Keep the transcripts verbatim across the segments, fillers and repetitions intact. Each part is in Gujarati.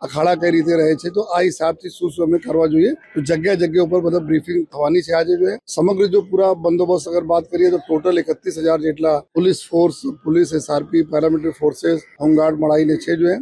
અખાડા કઈ રીતે રહે છે, તો આ હિસાબથી શું શું અમે કરવા જોઈએ, તો જગ્યા જગ્યા ઉપર બધા બ્રીફિંગ થવાની છે આજે. જોઈએ સમગ્ર જો પૂરા બંદોબસ્ત અગર વાત કરીએ તો ટોટલ એકત્રીસ હજાર જેટલા police force, police, SRP, paramilitary ફોર્सेस, home guard મળાઈને છે. જોઈએ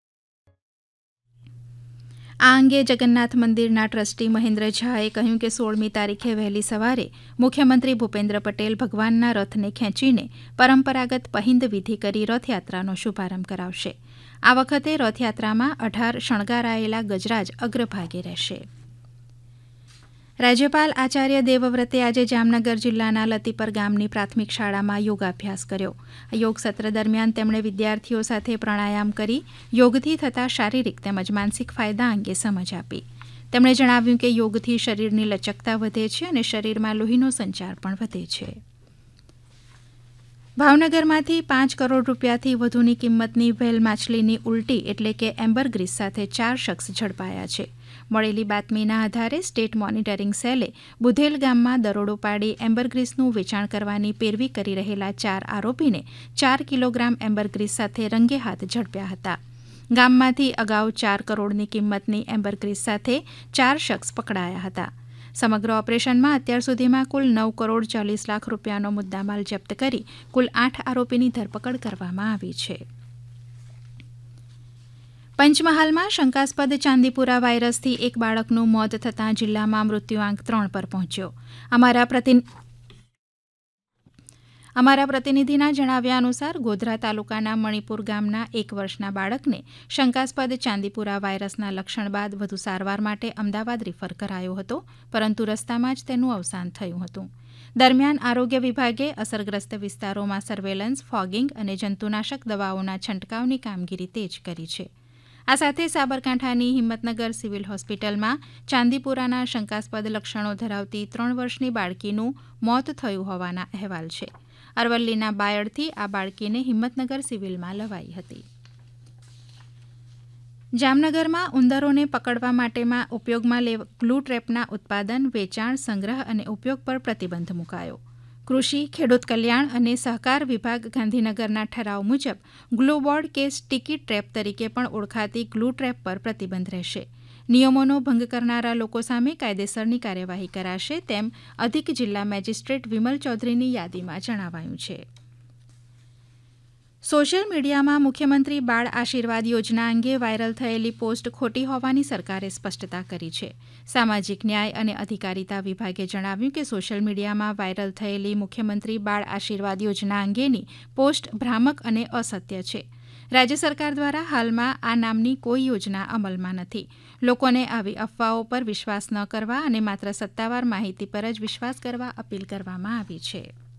આ અંગે જગન્નાથ મંદિરના ટ્રસ્ટી મહેન્દ્ર ઝાએ કહ્યું કે સોળમી તારીખે વહેલી સવારે મુખ્યમંત્રી ભૂપેન્દ્ર પટેલ ભગવાનના રથને ખેંચીને પરંપરાગત પહિંદ વિધિ કરી રથયાત્રાનો શુભારંભ કરાવશે. આ વખતે રથયાત્રામાં અઢાર શણગારાયેલા ગજરાજ અગ્રભાગે રહેશે. રાજ્યપાલ આચાર્ય દેવવ્રતે આજે જામનગર જિલ્લાના લતીપર ગામની પ્રાથમિક શાળામાં યોગાભ્યાસ કર્યો. યોગ સત્ર દરમિયાન તેમણે વિદ્યાર્થીઓ સાથે પ્રાણાયામ કરી યોગથી થતા શારીરિક તેમજ માનસિક ફાયદા અંગે સમજ આપી. તેમણે જણાવ્યું કે યોગથી શરીરની લચકતા વધે છે અને શરીરમાં લોહીનો સંચાર પણ વધે છે. ભાવનગરમાંથી પાંચ કરોડ રૂપિયાથી વધુની કિંમતની વ્હેલ માછલીની ઉલટી એટલે કે એમ્બરગ્રીસ સાથે ચાર શખ્સ ઝડપાયા છે. મળેલી બાતમીના આધારે સ્ટેટ મોનિટરિંગ સેલે બુધેલ ગામમાં દરોડો પાડી એમ્બરગ્રીસનું વેચાણ કરવાની પેરવી કરી રહેલા ચાર આરોપીને ચાર કિલોગ્રામ એમ્બરગ્રીસ સાથે રંગે હાથ ઝડપ્યા હતા. ગામમાંથી અગાઉ ચાર કરોડની કિંમતની એમ્બરગ્રીસ સાથે ચાર શખ્સ પકડાયા હતા. સમગ્ર ઓપરેશનમાં અત્યાર સુધીમાં કુલ નવ કરોડ ચાલીસ લાખ રૂપિયાનો મુદ્દામાલ જપ્ત કરી કુલ આઠ આરોપીની ધરપકડ કરવામાં આવી છે. પંચમહાલમાં શંકાસ્પદ ચાંદીપુરા વાયરસથી એક બાળકનું મોત થતાં જિલ્લામાં મૃત્યુઆંક ત્રણ પર પહોંચ્યો. અમારા પ્રતિનિધિ અમારા પ્રતિનિધિના જણાવ્યા અનુસાર ગોધરા તાલુકાના મણિપુર ગામના એક વર્ષના બાળકને શંકાસ્પદ ચાંદીપુરા વાયરસના લક્ષણ બાદ વધુ સારવાર માટે અમદાવાદ રિફર કરાયો હતો, પરંતુ રસ્તામાં જ તેનું અવસાન થયું હતું. દરમિયાન આરોગ્ય વિભાગે અસરગ્રસ્ત વિસ્તારોમાં સર્વેલન્સ, ફોગિંગ અને જંતુનાશક દવાઓના છંટકાવની કામગીરી તેજ કરી છે. આ સાથે સાબરકાંઠાની હિંમતનગર સિવિલ હોસ્પિટલમાં ચાંદીપુરાના શંકાસ્પદ લક્ષણો ધરાવતી ત્રણ વર્ષની બાળકીનું મોત થયું હોવાના અહેવાલ છે. અરવલ્લીના બાયડથી આ બાળકીને હિંમતનગર સિવિલમાં લવાઈ હતી. જામનગરમાં ઉંદરોને પકડવા માટેમાં ઉપયોગમાં લેવા ગ્લુ ટ્રેપના ઉત્પાદન, વેચાણ, સંગ્રહ અને ઉપયોગ પર પ્રતિબંધ મુકાયો. કૃષિ, ખેડૂત કલ્યાણ અને સહકાર વિભાગ ગાંધીનગરના ઠરાવ મુજબ ગ્લુ બોર્ડ કે સ્ટીકી ટ્રેપ તરીકે પણ ઓળખાતી ગ્લુ ટ્રેપ પર પ્રતિબંધ રહેશે. નિયમોનો ભંગ કરનારા લોકો સામે કાયદેસરની કાર્યવાહી કરાશે, તેમ અધિક જિલ્લા મેજિસ્ટ્રેટ વિમલ ચૌધરીની યાદીમાં જણાવાયું છે. સોશિયલ મીડિયામાં મુખ્યમંત્રી બાળ આશીર્વાદ યોજના અંગે વાયરલ થયેલી પોસ્ટ ખોટી હોવાની સરકારે સ્પષ્ટતા કરી છે. સામાજિક ન્યાય અને અધિકારીતા વિભાગે જણાવ્યું કે સોશિયલ મીડિયામાં વાયરલ થયેલી મુખ્યમંત્રી બાળ આશીર્વાદ યોજના અંગેની પોસ્ટ ભ્રામક અને અસત્ય છે. રાજ્ય સરકાર દ્વારા હાલમાં આ નામની કોઈ યોજના અમલમાં નથી. લોકોને આવી અફવાઓ પર વિશ્વાસ ન કરવા અને માત્ર સત્તાવાર માહિતી પર જ વિશ્વાસ કરવા અપીલ કરવામાં આવી છે.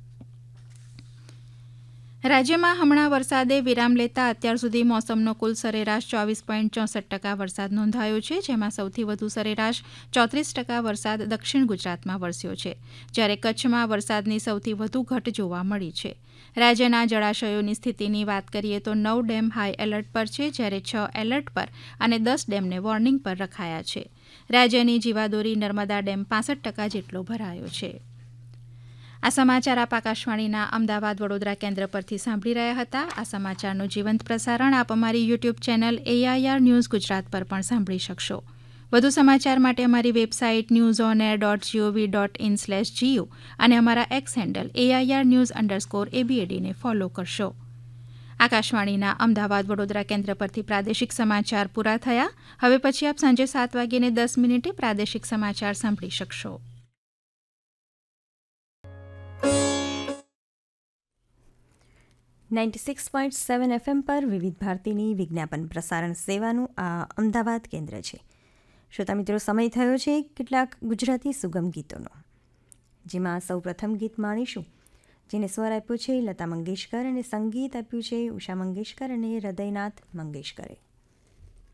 રાજ્યમાં હમણાં વરસાદે વિરામ લેતા અત્યાર સુધી મોસમનો કુલ સરેરાશ ચોવીસ પોઈન્ટ ચોસઠ ટકા વરસાદ નોંધાયો છે, જેમાં સૌથી વધુ સરેરાશ ચોત્રીસ ટકા વરસાદ દક્ષિણ ગુજરાતમાં વરસ્યો છે, જ્યારે કચ્છમાં વરસાદની સૌથી વધુ ઘટ જોવા મળી છે. રાજ્યના જળાશયોની સ્થિતિની વાત કરીએ તો નવ ડેમ હાઈ એલર્ટ પર છે, જ્યારે છ એલર્ટ પર અને દસ ડેમને વોર્નિંગ પર રખાયા છે. રાજ્યની જીવાદોરી નર્મદા ડેમ પાસઠ ટકા જેટલો ભરાયો છે. આ સમાચાર આપ આકાશવાણીના અમદાવાદ વડોદરા કેન્દ્ર પરથી સાંભળી રહ્યા હતા. આ સમાચારનું જીવંત પ્રસારણ આપ અમારી YouTube channel AIR news Gujarat પર પણ સાંભળી શકશો. વધુ સમાચાર માટે અમારી website news on air dot GOV dot in slash GU અને અમારા x handle AIR news underscore એબીએડીને follow કરશો. આકાશવાણીના અમદાવાદ વડોદરા કેન્દ્ર પરથી પ્રાદેશિક સમાચાર પૂરા થયા. હવે પછી આપ સાંજે સાત વાગીને દસ મિનિટે પ્રાદેશિક સમાચાર સાંભળી શકશો. Ninety six point seven FM પર વિવિધ ભારતીની વિજ્ઞાપન પ્રસારણ સેવાનું આ અમદાવાદ કેન્દ્ર છે. શ્રોતા મિત્રો, સમય થયો છે કેટલાક ગુજરાતી સુગમ ગીતોનો, જેમાં સૌ પ્રથમ ગીત માણીશું, જેને સ્વર આપ્યો છે લતા મંગેશકર અને સંગીત આપ્યું છે ઉષા મંગેશકર અને હૃદયનાથ મંગેશકરે.